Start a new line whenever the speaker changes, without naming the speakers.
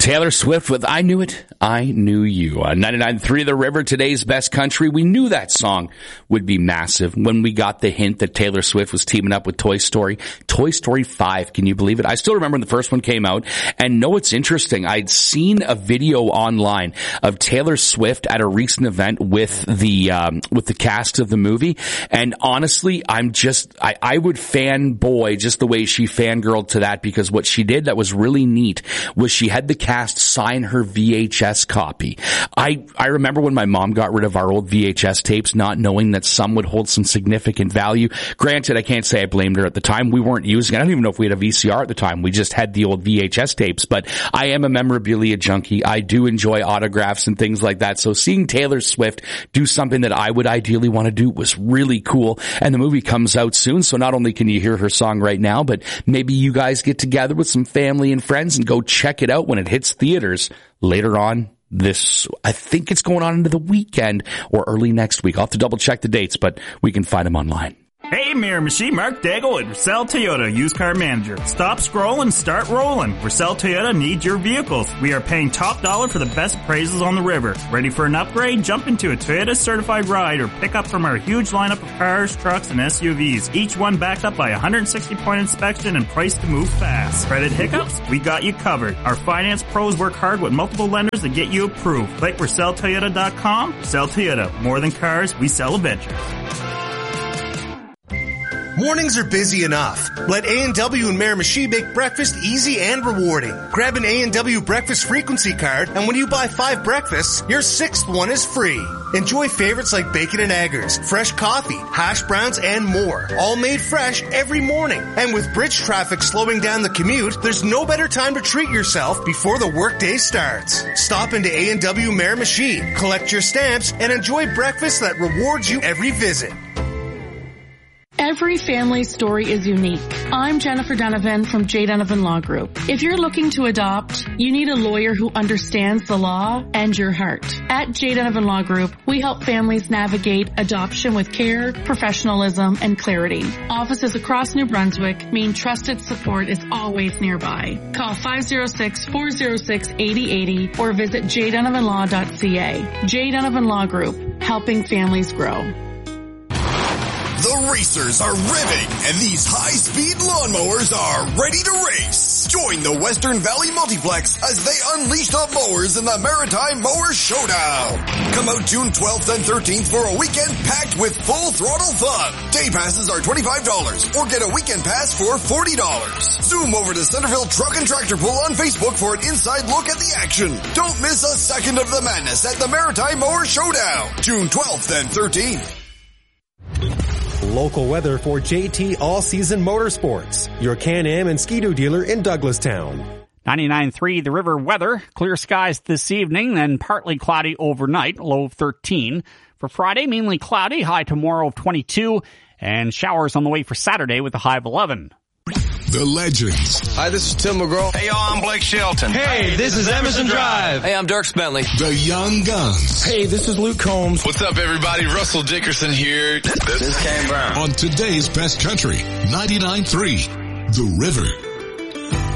Taylor Swift with I Knew It, I Knew You. 99.3 The River, today's best country. We knew that song would be massive when we got the hint that Taylor Swift was teaming up with Toy Story. Toy Story 5, can you believe it? I still remember when the first one came out. And know what's interesting? I'd seen a video online of Taylor Swift at a recent event with the cast of the movie. And honestly, I would fanboy just the way she fangirled to that, because what she did that was really neat was she had the cast sign her VHS copy. I remember when my mom got rid of our old VHS tapes, not knowing that some would hold some significant value. Granted, I can't say I blamed her at the time. We weren't using it. I don't even know if we had a VCR at the time. We just had the old VHS tapes, but I am a memorabilia junkie. I do enjoy autographs and things like that. So seeing Taylor Swift do something that I would ideally want to do was really cool. And the movie comes out soon. So not only can you hear her song right now, but maybe you guys get together with some family and friends and go check it out when it hits theaters later on this. I think it's going on into the weekend or early next week. I'll have to double check the dates, but we can find them online.
Hey, Miramichi, Mark Daigle at Vercel Toyota, used car manager. Stop scrolling, start rolling. Vercel Toyota needs your vehicles. We are paying top dollar for the best appraisals on the river. Ready for an upgrade? Jump into a Toyota certified ride or pick up from our huge lineup of cars, trucks, and SUVs. Each one backed up by a 160-point inspection and priced to move fast. Credit hiccups? We got you covered. Our finance pros work hard with multiple lenders to get you approved. Like VercelToyota.com. Vercel Toyota. More than cars, we sell adventure.
Mornings are busy enough. Let A&W and Miramichi make breakfast easy and rewarding. Grab an A&W breakfast frequency card, and when you buy 5 breakfasts, your 6th one is free. Enjoy favorites like bacon and eggers, fresh coffee, hash browns, and more. All made fresh every morning. And with bridge traffic slowing down the commute, there's no better time to treat yourself before the workday starts. Stop into A&W Miramichi, collect your stamps, and enjoy breakfast that rewards you every visit.
Every family story is unique. I'm Jennifer Donovan from J. Donovan Law Group. If you're looking to adopt, you need a lawyer who understands the law and your heart. At J. Donovan Law Group, we help families navigate adoption with care, professionalism, and clarity. Offices across New Brunswick mean trusted support is always nearby. Call 506-406-8080 or visit jdonovanlaw.ca. J. Donovan Law Group, helping families grow.
The racers are revving, and these high-speed lawnmowers are ready to race. Join the Western Valley Multiplex as they unleash the mowers in the Maritime Mower Showdown. Come out June 12th and 13th for a weekend packed with full-throttle fun. Day passes are $25, or get a weekend pass for $40. Zoom over to Centerville Truck and Tractor Pull on Facebook for an inside look at the action. Don't miss a second of the madness at the Maritime Mower Showdown, June 12th and 13th.
Local weather for JT All Season Motorsports, your Can-Am and Ski-Doo dealer in Douglastown.
99.3 The River weather. Clear skies this evening, then partly cloudy overnight, low of 13. For Friday, mainly cloudy, high tomorrow of 22, and showers on the way for Saturday with a high of 11.
The legends.
Hi, this is Tim McGraw.
Hey, y'all, I'm Blake Shelton.
Hey, this is Emerson Drive.
Hey, I'm Dirk Bentley.
The Young Guns.
Hey, this is Luke Combs.
What's up, everybody? Russell Dickerson here. This is Cam Brown.
On today's best country, 99.3 The River.